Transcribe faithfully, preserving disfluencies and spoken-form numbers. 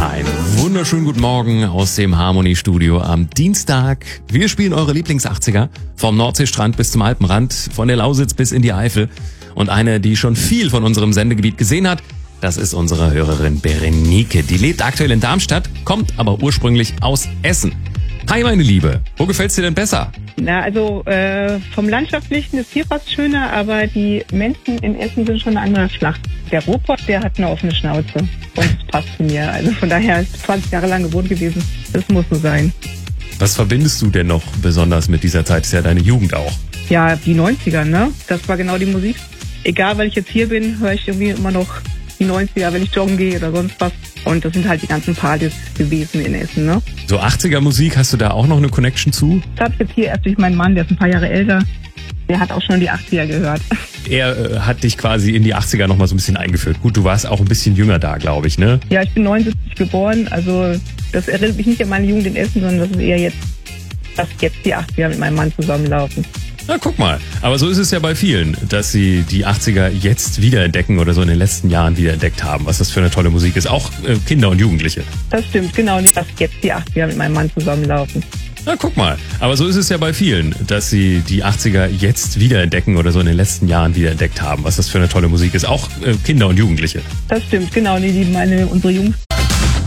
Einen wunderschönen guten Morgen aus dem Harmony-Studio am Dienstag. Wir spielen eure Lieblings-achtziger vom Nordseestrand bis zum Alpenrand, von der Lausitz bis in die Eifel. Und eine, die schon viel von unserem Sendegebiet gesehen hat, das ist unsere Hörerin Berenike. Die lebt aktuell in Darmstadt, kommt aber ursprünglich aus Essen. Hi meine Liebe, wo gefällt's dir denn besser? Na, also äh, vom Landschaftlichen ist hier fast schöner, aber die Menschen in Essen sind schon eine andere Schlacht. Der Ruhrpott, der hat eine offene Schnauze und es passt zu mir. Also von daher ist zwanzig Jahre lang gewohnt gewesen. Das muss so sein. Was verbindest du denn noch besonders mit dieser Zeit? Das ist ja deine Jugend auch. Ja, die neunziger, ne? Das war genau die Musik. Egal, weil ich jetzt hier bin, höre ich irgendwie immer noch die neunziger, wenn ich joggen gehe oder sonst was. Und das sind halt die ganzen Partys gewesen in Essen, ne? So achtziger Musik, hast du da auch noch eine Connection zu? Das habe ich jetzt hier erst durch meinen Mann, der ist ein paar Jahre älter. Der hat auch schon die achtziger gehört. Er äh, hat dich quasi in die achtziger nochmal so ein bisschen eingeführt. Gut, du warst auch ein bisschen jünger da, glaube ich, ne? Ja, ich bin neunundsiebzig geboren, also das erinnert mich nicht an meine Jugend in Essen, sondern das ist eher jetzt, dass jetzt die achtziger mit meinem Mann zusammenlaufen. Na, guck mal. Aber so ist es ja bei vielen, dass sie die achtziger jetzt wiederentdecken oder so in den letzten Jahren wiederentdeckt haben, was das für eine tolle Musik ist. Auch äh, Kinder und Jugendliche. Das stimmt, genau, nicht, dass jetzt die achtziger mit meinem Mann zusammenlaufen. Na, guck mal. Aber so ist es ja bei vielen, dass sie die achtziger jetzt wiederentdecken oder so in den letzten Jahren wiederentdeckt haben, was das für eine tolle Musik ist. Auch äh, Kinder und Jugendliche. Das stimmt, genau, die, die meine, unsere Jungs,